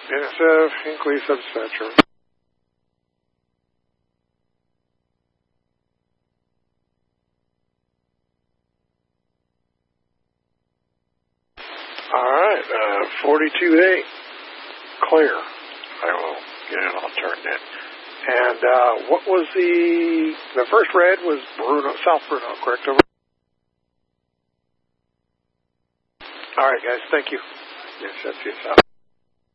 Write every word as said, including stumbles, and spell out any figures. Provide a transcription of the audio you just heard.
N S F, Hinkley Subdispatcher. All right, uh, forty-two A, clear. I will get it all turned in. And uh, what was the, the first red was Bruno, South Bruno, correct? Over. All right, guys, thank you. Yes, that's it.